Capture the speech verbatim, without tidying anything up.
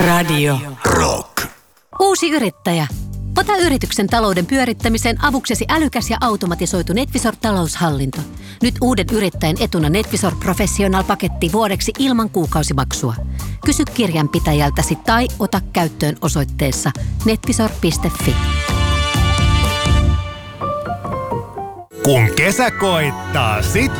Radio Rock. Uusi yrittäjä. Ota yrityksen talouden pyörittämiseen avuksesi älykäs ja automatisoitu NetVisor-taloushallinto. Nyt uuden yrittäjän etuna NetVisor Professional-paketti vuodeksi ilman kuukausimaksua. Kysy kirjanpitäjältäsi tai ota käyttöön osoitteessa netvisor piste fi. Kun kesä koittaa, sit